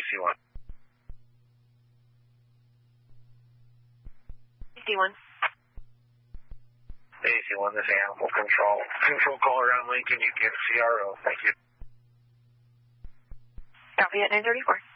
AC1. AC1. AC1, this is Animal Control. Control call around Lincoln, you get CRO. Thank you. Copy at 934.